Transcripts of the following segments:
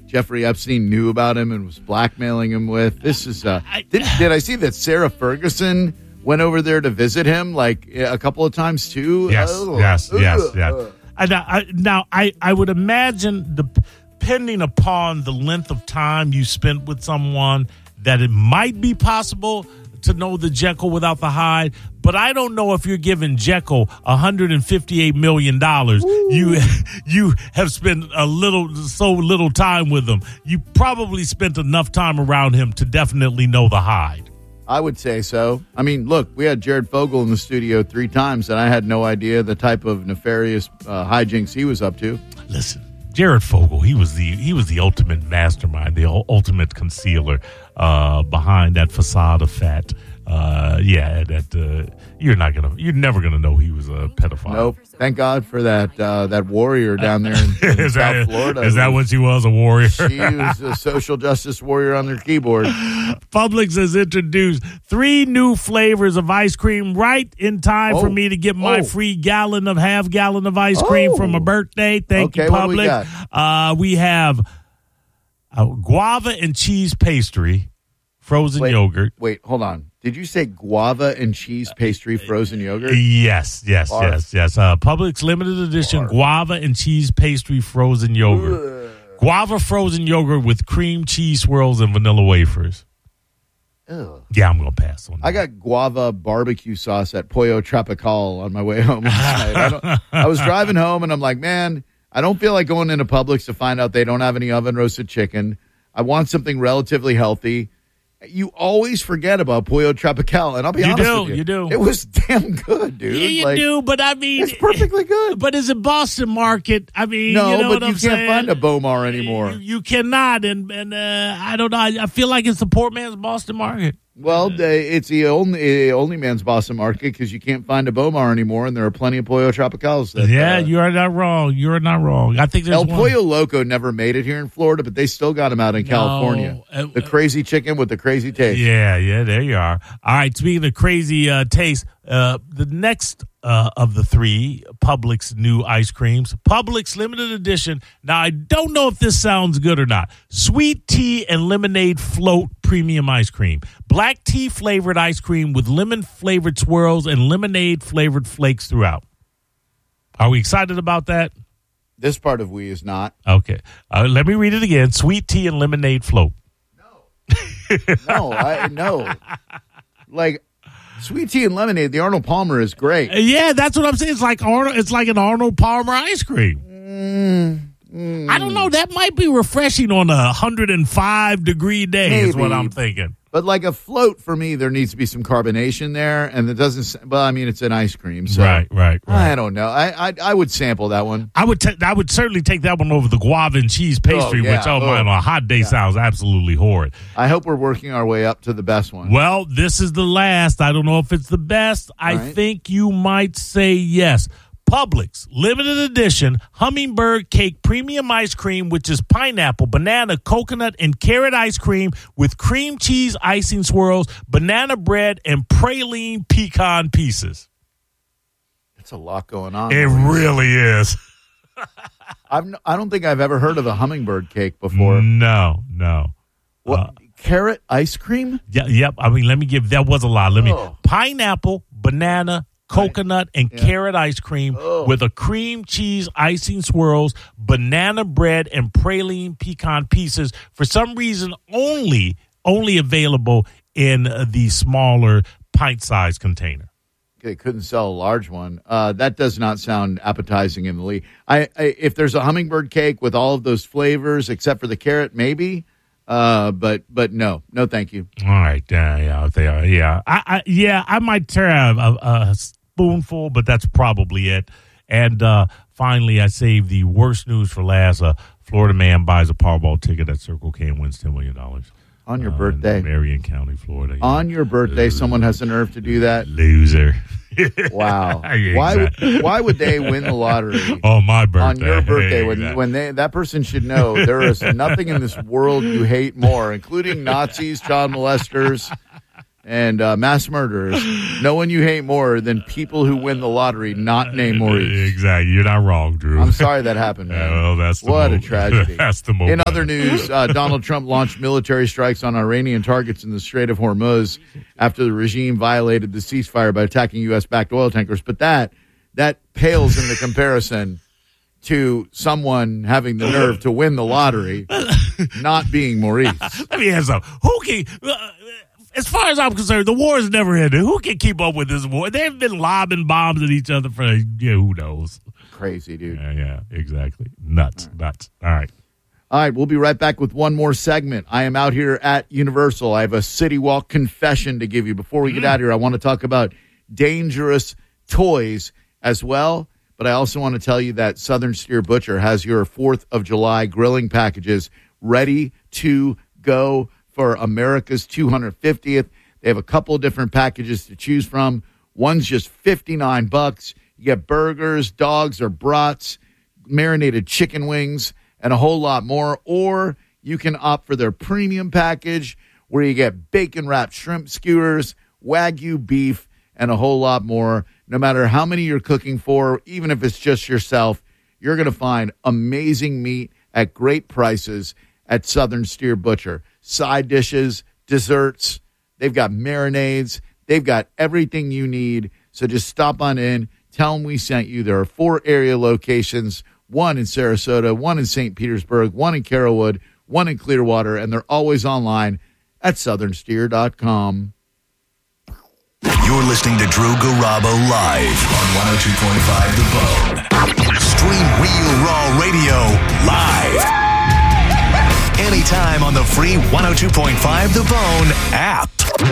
Jeffrey Epstein knew about him and was blackmailing him with. This is did I see that Sarah Ferguson went over there to visit him like a couple of times too? Yes. Now, I would imagine, depending upon the length of time you spent with someone, that it might be possible to know the Jekyll without the Hyde. But I don't know if you're giving Jekyll $158 million. You have spent so little time with him. You probably spent enough time around him to definitely know the Hyde. I would say so. I mean, look, we had Jared Fogle in the studio 3 times, and I had no idea the type of nefarious hijinks he was up to. Listen, Jared Fogle, he was the ultimate mastermind, the ultimate concealer behind that facade of fat. You're never gonna know he was a pedophile. Nope. Thank God for that warrior down there in South Florida. Is that what she was, a warrior? She was a social justice warrior on their keyboard. Publix has introduced 3 new flavors of ice cream right in time for me to get my free half gallon of ice cream for my birthday. Thank you, Publix. We have guava and cheese pastry, frozen yogurt. Wait, hold on. Did you say guava and cheese pastry frozen yogurt? Yes. Publix limited edition guava and cheese pastry frozen yogurt. Guava frozen yogurt with cream cheese swirls and vanilla wafers. Ugh. Yeah, I'm going to pass on that. I got guava barbecue sauce at Pollo Tropical on my way home last night. I was driving home, and I'm like, man, I don't feel like going into Publix to find out they don't have any oven-roasted chicken. I want something relatively healthy. You always forget about Pollo Tropical, and I'll be honest with you. You do. It was damn good, dude. Yeah, you do, but I mean... It's perfectly good. But is it Boston Market? I mean, no, you know but what I'm saying? can't find a Bomar anymore. You cannot, and I don't know. I feel like it's the poor man's Boston Market. Well, it's the only man's Boston Market because you can't find a Bomar anymore, and there are plenty of Pollo Tropicals. You are not wrong. You're not wrong. I think there's El Pollo Loco never made it here in Florida, but they still got him out in California. The crazy chicken with the crazy taste. Yeah, there you are. All right, speaking of crazy taste, the next of the 3 Publix new ice creams, Publix limited edition. Now, I don't know if this sounds good or not. Sweet tea and lemonade float premium ice cream. Black tea flavored ice cream with lemon flavored swirls and lemonade flavored flakes throughout. Are we excited about that? This part of we is not. Okay. Let me read it again. Sweet tea and lemonade float. No. Like, sweet tea and lemonade, the Arnold Palmer is great. Yeah, that's what I'm saying. It's like an Arnold Palmer ice cream. I don't know. That might be refreshing on a 105-degree day. Maybe. Is what I'm thinking. But like a float, for me, there needs to be some carbonation there, and it doesn't. Well, I mean, it's an ice cream, so right. I don't know. I would sample that one. I would certainly take that one over the guava and cheese pastry, which on a hot day sounds absolutely horrid. I hope we're working our way up to the best one. Well, this is the last. I don't know if it's the best. I think you might say yes. Publix limited edition hummingbird cake premium ice cream, which is pineapple, banana, coconut, and carrot ice cream with cream cheese icing swirls, banana bread, and praline pecan pieces. It's a lot going on. It really is. I don't think I've ever heard of a hummingbird cake before. No. What? Carrot ice cream? Yeah, yep. I mean, that was a lot. Pineapple, banana, coconut and carrot ice cream with a cream cheese icing swirls, banana bread, and praline pecan pieces. For some reason, only available in the smaller pint-sized container. They couldn't sell a large one. That does not sound appetizing in the least. If there's a hummingbird cake with all of those flavors except for the carrot, maybe. But no, thank you. All right, yeah, they are. Yeah, I might have a spoonful, but that's probably it. And finally, I saved the worst news for last. A Florida man buys a Powerball ticket at Circle K and wins $10 million on your birthday, in Marion County, Florida. Yeah. On your birthday, someone has the nerve to do that. Loser. Wow. Why would they win the lottery on my birthday? On your birthday, when that person should know there is nothing in this world you hate more, including Nazis, child molesters, and mass murderers, no one you hate more than people who win the lottery not named Maurice. Exactly. You're not wrong, Drew. I'm sorry that happened, man. Well, that's the what a tragedy. That's the moment. In other news, Donald Trump launched military strikes on Iranian targets in the Strait of Hormuz after the regime violated the ceasefire by attacking U.S.-backed oil tankers. But that pales in the comparison to someone having the nerve to win the lottery, not being Maurice. Let me ask something. Who can, as far as I'm concerned, the war is never ended. Who can keep up with this war? They've been lobbing bombs at each other for, who knows? Crazy, dude. Yeah, exactly. Nuts. All right. All right, we'll be right back with one more segment. I am out here at Universal. I have a City Walk confession to give you. Before we get out here, I want to talk about dangerous toys as well. But I also want to tell you that Southern Steer Butcher has your 4th of July grilling packages ready to go for America's 250th. They have a couple different packages to choose from. One's just $59. You get burgers, dogs or brats, marinated chicken wings, and a whole lot more. Or you can opt for their premium package where you get bacon-wrapped shrimp skewers, Wagyu beef, and a whole lot more. No matter how many you're cooking for, even if it's just yourself, you're going to find amazing meat at great prices at Southern Steer Butcher. Side dishes, desserts, they've got marinades, they've got everything you need. So just stop on in, tell them we sent you. There are 4 area locations, one in Sarasota, one in St. Petersburg, one in Carrollwood, one in Clearwater, and they're always online at southernsteer.com. You're listening to Drew Garabo live on 102.5 The Bone. Stream Real Raw Radio live. Anytime on the free 102.5 The Bone app.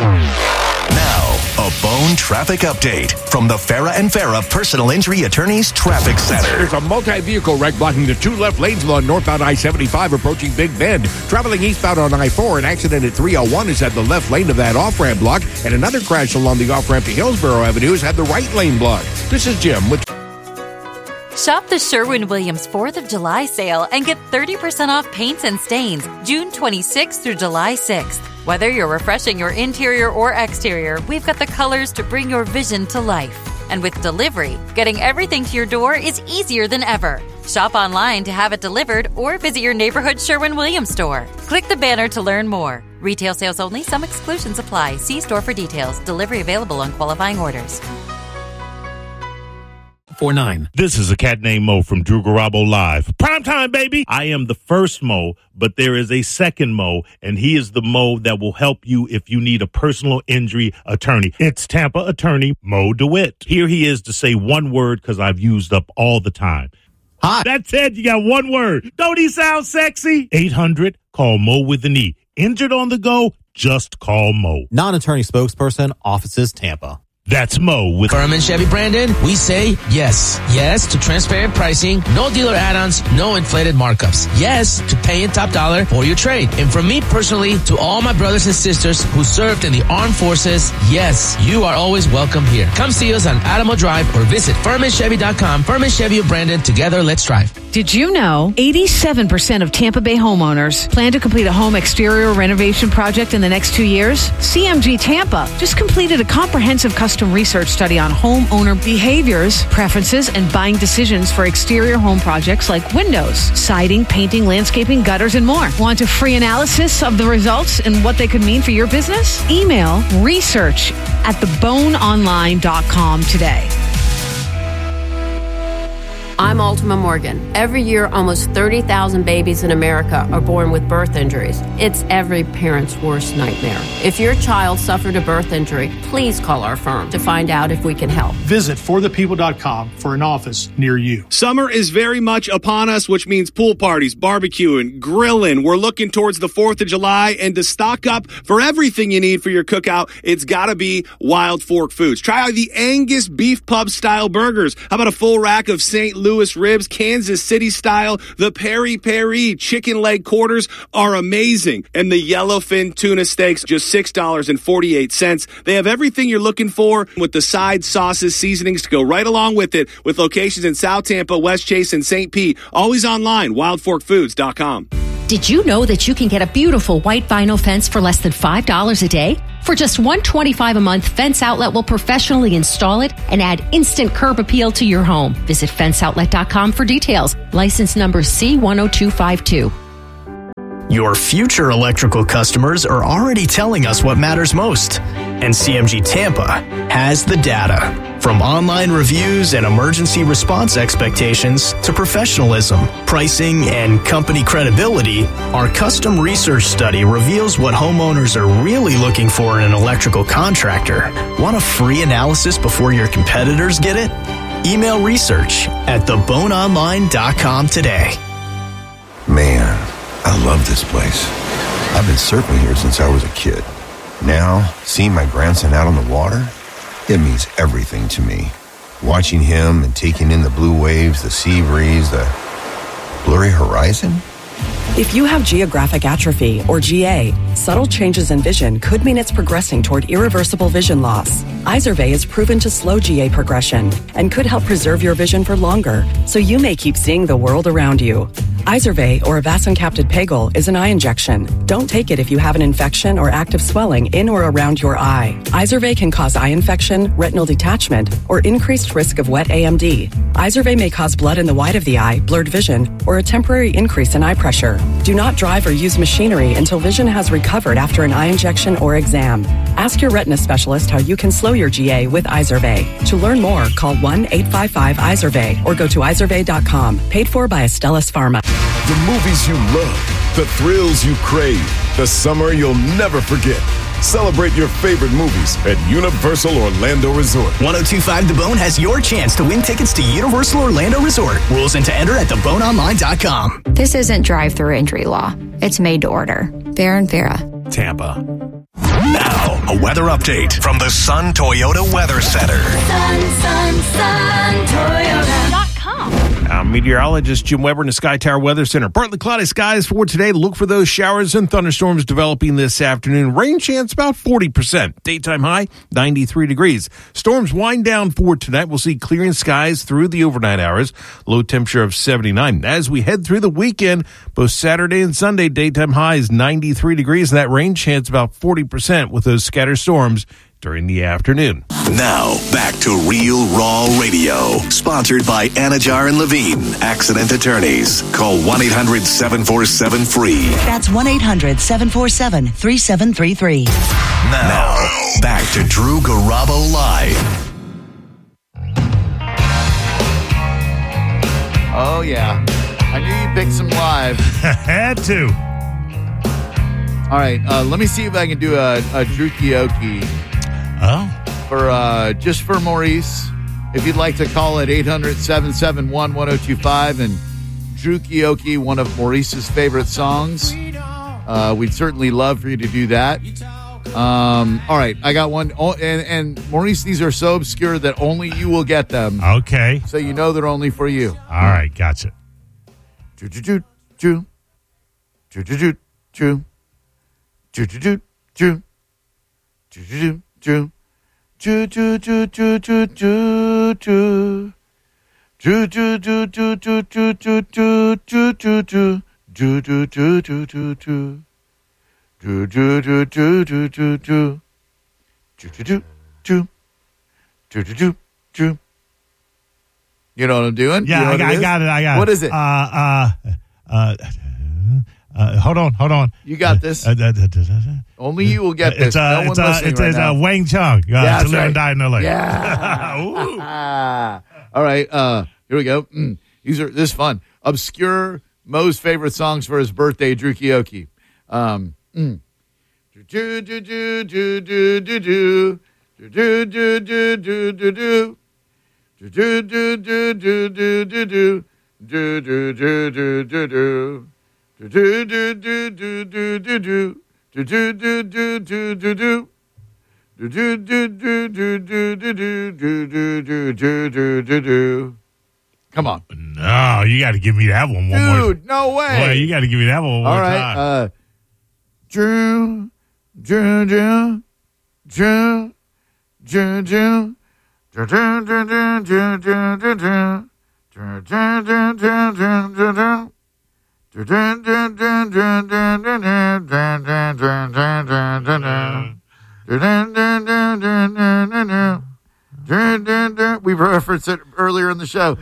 Now, a Bone traffic update from the Farah and Farah Personal Injury Attorneys Traffic Center. There's a multi-vehicle wreck blocking the 2 left lanes along northbound I-75 approaching Big Bend. Traveling eastbound on I-4, an accident at 301 is at the left lane of that off-ramp block, and another crash along the off-ramp to Hillsborough Avenue has had the right lane blocked. This is Jim with... Shop the Sherwin-Williams 4th of July sale and get 30% off paints and stains June 26th through July 6th. Whether you're refreshing your interior or exterior, we've got the colors to bring your vision to life. And with delivery, getting everything to your door is easier than ever. Shop online to have it delivered or visit your neighborhood Sherwin-Williams store. Click the banner to learn more. Retail sales only. Some exclusions apply. See store for details. Delivery available on qualifying orders. 49. This is a cat named Mo from Drew Garabo Live. Primetime, baby! I am the first Mo, but there is a second Mo, and he is the Mo that will help you if you need a personal injury attorney. It's Tampa attorney Mo DeWitt. Here he is to say one word because I've used up all the time. Hi. That's it. You got one word. Don't he sound sexy? 800, call Mo with an E. Injured on the go? Just call Mo. Non-attorney spokesperson, offices Tampa. That's Mo with Furman Chevy Brandon. We say yes. Yes to transparent pricing, no dealer add-ons, no inflated markups. Yes to paying top dollar for your trade. And from me personally to all my brothers and sisters who served in the armed forces, yes, you are always welcome here. Come see us on Adamo Drive or visit FurmanChevy.com. Furman Chevy of Brandon. Together, let's drive. Did you know 87% of Tampa Bay homeowners plan to complete a home exterior renovation project in the next 2 years? CMG Tampa just completed a comprehensive custom research study on homeowner behaviors, preferences, and buying decisions for exterior home projects like windows, siding, painting, landscaping, gutters, and more. Want a free analysis of the results and what they could mean for your business? Email research@theboneonline.com today. I'm Ultima Morgan. Every year, almost 30,000 babies in America are born with birth injuries. It's every parent's worst nightmare. If your child suffered a birth injury, please call our firm to find out if we can help. Visit forthepeople.com for an office near you. Summer is very much upon us, which means pool parties, barbecuing, grilling. We're looking towards the 4th of July, and to stock up for everything you need for your cookout, it's got to be Wild Fork Foods. Try out the Angus Beef Pub style burgers. How about a full rack of St. Louis ribs, Kansas City style? The Peri Peri chicken leg quarters are amazing. And the yellowfin tuna steaks, just $6.48. They have everything you're looking for with the side sauces, seasonings to go right along with it, with locations in South Tampa, West Chase, and St. Pete. Always online, wildforkfoods.com. Did you know that you can get a beautiful white vinyl fence for less than $5 a day? For just $125 a month, Fence Outlet will professionally install it and add instant curb appeal to your home. Visit fenceoutlet.com for details. License number C10252. Your future electrical customers are already telling us what matters most. And CMG Tampa has the data. From online reviews and emergency response expectations to professionalism, pricing, and company credibility, our custom research study reveals what homeowners are really looking for in an electrical contractor. Want a free analysis before your competitors get it? Email research at theboneonline.com today. Man, I love this place. I've been surfing here since I was a kid. Now, seeing my grandson out on the water, it means everything to me. Watching him and taking in the blue waves, the sea breeze, the blurry horizon. If you have geographic atrophy, or GA, subtle changes in vision could mean it's progressing toward irreversible vision loss. Izervay is proven to slow GA progression and could help preserve your vision for longer, so you may keep seeing the world around you. Izervay, or avacincaptad pegol, is an eye injection. Don't take it if you have an infection or active swelling in or around your eye. Izervay can cause eye infection, retinal detachment, or increased risk of wet AMD. Izervay may cause blood in the white of the eye, blurred vision, or a temporary increase in eye pressure. Do not drive or use machinery until vision has recovered after an eye injection or exam. Ask your retina specialist how you can slow your GA with Izervay. To learn more, call 1-855-IZERVAY or go to izervay.com. Paid for by Astellas Pharma. The movies you love, the thrills you crave, the summer you'll never forget. Celebrate your favorite movies at Universal Orlando Resort. 1025 The Bone has your chance to win tickets to Universal Orlando Resort. Rules and to enter at theboneonline.com. This isn't drive-through injury law. It's made to order. Fair and Farrah. Tampa. Now, a weather update from the Sun Toyota Weather Center. Sun Toyota.com. Meteorologist Jim Weber in the Sky Tower Weather Center. Partly cloudy skies for today. Look for those showers and thunderstorms developing this afternoon. Rain chance about 40%. Daytime high, 93 degrees. Storms wind down for tonight. We'll see clearing skies through the overnight hours. Low temperature of 79. As we head through the weekend, both Saturday and Sunday, daytime high is 93 degrees. And that rain chance about 40% with those scattered storms during the afternoon. Now, back to Real Raw Radio. Sponsored by Anajar and Levine, accident attorneys. Call 1-800-747-FREE. That's 1-800-747-3733. Now, back to Drew Garabo Live. Oh, yeah. I knew you picked some live. Had to. All right, let me see if I can do a Drew Kioki. Oh. Just for Maurice. If you'd like to call at 800-771-1025 and Drew Kioki, one of Maurice's favorite songs. We'd certainly love for you to do that. All right, I got one. Oh, and Maurice, these are so obscure that only you will get them. Okay. So you know they're only for you. All right, gotcha. Drew. Drew. You know what I'm doing? Yeah, you know I got it. What is it? Hold on. You got this. Only you will get this. No one listening right now. Wang Chung. Yeah, to live and die in LA. Yeah. All right. Here we go. This is fun. Obscure Mo's favorite songs for his birthday, Drew Kioki. Come on. No, you got to give me that one more. Dude, no way. Boy, you got to give me that one more time. All right. Drew. We referenced it earlier in the show.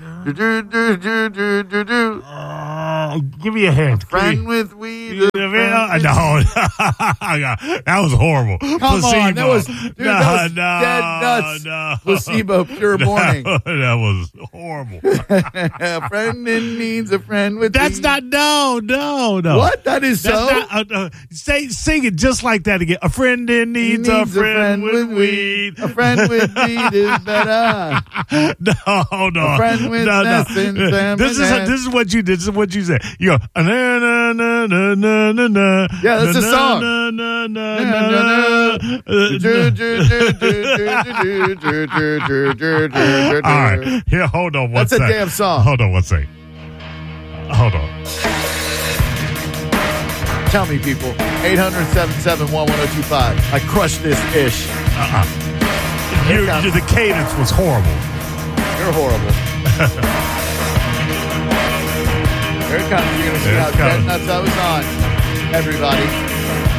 Give me a hint. Friend with weed. No, that was horrible. Come on, that was dead nuts. No. Placebo, pure morning. That was horrible. A friend in needs a friend with That's weed. not, no. What? That is That's so? Sing it just like that again. A friend in needs a friend with weed. A friend with weed is better. No. A friend with lessons. This is what you did. This is what you said. You go, na na na na na na na. Yeah, that's a song. Na na na na. All right. Here, hold on one That's a second. damn song. Hold on one second. Hold on. Tell me, people. 800-771-1025. I crushed this ish. The cadence was horrible. You're horrible. Here it comes. You're going to see how dead nuts I was on. Everybody.